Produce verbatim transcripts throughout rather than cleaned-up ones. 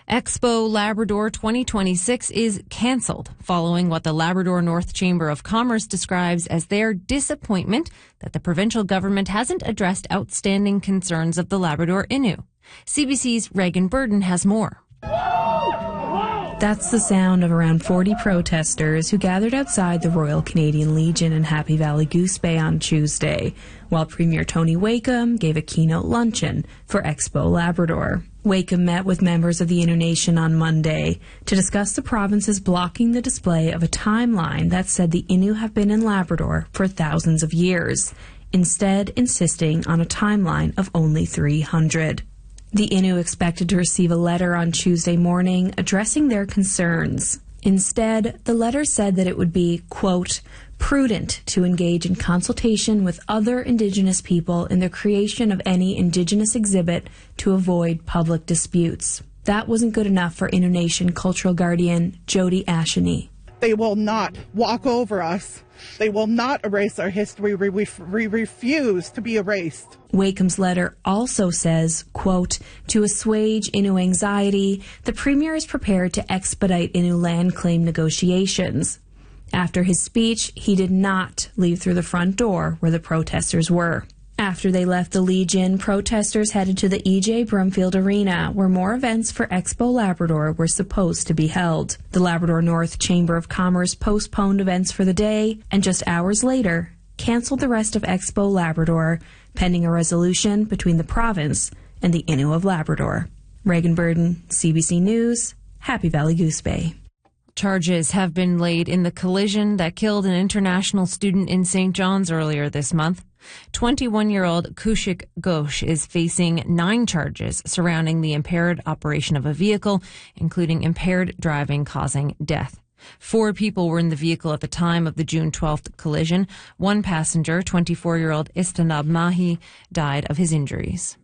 Expo Labrador twenty twenty-six is cancelled following what the Labrador North Chamber of Commerce describes as their disappointment that the provincial government hasn't addressed outstanding concerns of the Labrador Innu. C B C's Reagan Burden has more. That's the sound of around forty protesters who gathered outside the Royal Canadian Legion in Happy Valley Goose Bay on Tuesday, while Premier Tony Wakeham gave a keynote luncheon for Expo Labrador. Wakeham met with members of the Innu Nation on Monday to discuss the province's blocking the display of a timeline that said the Innu have been in Labrador for thousands of years, instead insisting on a timeline of only three hundred. The Innu expected to receive a letter on Tuesday morning addressing their concerns. Instead, the letter said that it would be, quote, prudent to engage in consultation with other Indigenous people in the creation of any Indigenous exhibit to avoid public disputes. That wasn't good enough for Innu Nation cultural guardian Jody Asheny. They will not walk over us. They will not erase our history. We, we, we refuse to be erased. Wakeham's letter also says, quote, to assuage Innu anxiety, the Premier is prepared to expedite Innu land claim negotiations. After his speech, he did not leave through the front door where the protesters were. After they left the Legion, protesters headed to the E J Brumfield Arena, where more events for Expo Labrador were supposed to be held. The Labrador North Chamber of Commerce postponed events for the day, and just hours later, cancelled the rest of Expo Labrador, pending a resolution between the province and the Innu of Labrador. Reagan Burden, C B C News, Happy Valley Goose Bay. Charges have been laid in the collision that killed an international student in Saint John's earlier this month. twenty-one-year-old Kushik Ghosh is facing nine charges surrounding the impaired operation of a vehicle, including impaired driving causing death. Four people were in the vehicle at the time of the June twelfth collision. One passenger, twenty-four-year-old Istanab Mahi, died of his injuries.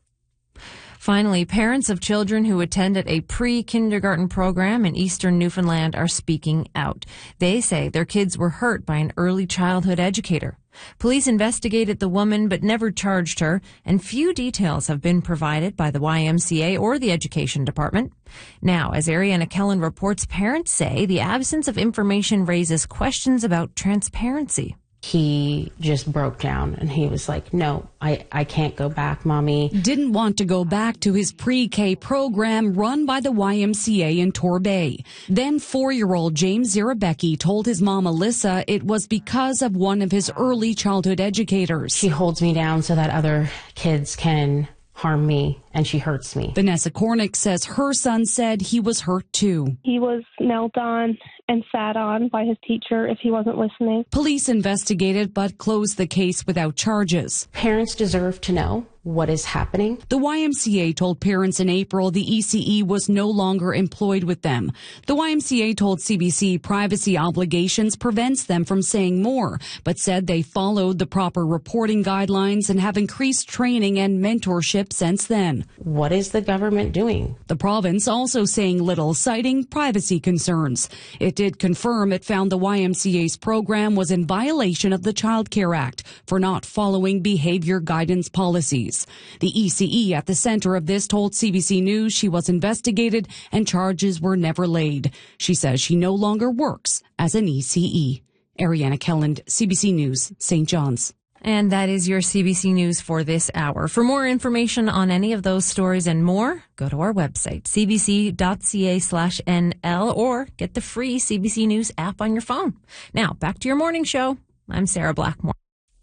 Finally, parents of children who attended a pre-kindergarten program in eastern Newfoundland are speaking out. They say their kids were hurt by an early childhood educator. Police investigated the woman but never charged her, and few details have been provided by the Y M C A or the Education Department. Now, as Ariana Kellen reports, parents say the absence of information raises questions about transparency. He just broke down and he was like, no, I, I can't go back, Mommy. Didn't want to go back to his pre-K program run by the Y M C A in Torbay. Then four-year-old James Zirabecki told his mom, Alyssa, it was because of one of his early childhood educators. She holds me down so that other kids can harm me, and she hurts me. Vanessa Cornick says her son said he was hurt too. He was knelt on and sat on by his teacher if he wasn't listening. Police investigated but closed the case without charges. Parents deserve to know what is happening. The Y M C A told parents in April the E C E was no longer employed with them. The Y M C A told C B C privacy obligations prevents them from saying more, but said they followed the proper reporting guidelines and have increased training and mentorship since then. What is the government doing? The province also saying little, citing privacy concerns. It did confirm it found the Y M C A's program was in violation of the Child Care Act for not following behavior guidance policies. The E C E at the center of this told C B C News she was investigated and charges were never laid. She says she no longer works as an E C E. Ariana Kelland, C B C News, Saint John's. And that is your C B C News for this hour. For more information on any of those stories and more, go to our website, c b c dot c a slash n l, or get the free C B C News app on your phone. Now, back to your morning show. I'm Sarah Blackmore.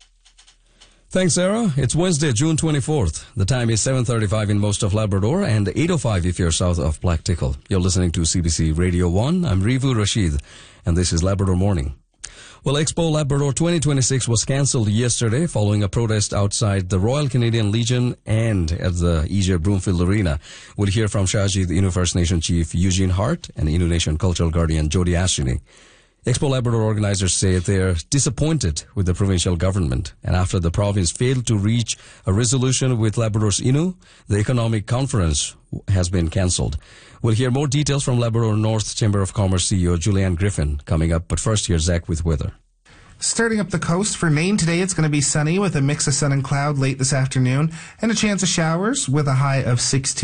Thanks, Sarah. It's Wednesday, June twenty-fourth. The time is seven thirty-five in most of Labrador and eight oh five if you're south of Black Tickle. You're listening to C B C Radio one. I'm Rivu Rashid, and this is Labrador Morning. Well, Expo Labrador twenty twenty-six was cancelled yesterday following a protest outside the Royal Canadian Legion and at the E J Broomfield Arena. We'll hear from Shaji, the Innu First Nation Chief Eugene Hart, and Innu Nation Cultural Guardian Jody Asheny. Expo Labrador organizers say they're disappointed with the provincial government, and after the province failed to reach a resolution with Labrador's Innu, the economic conference has been cancelled. We'll hear more details from Labrador North Chamber of Commerce C E O Julianne Griffin coming up, but first here's Zach with weather. Starting up the coast for Maine today, it's going to be sunny with a mix of sun and cloud late this afternoon and a chance of showers with a high of sixteen.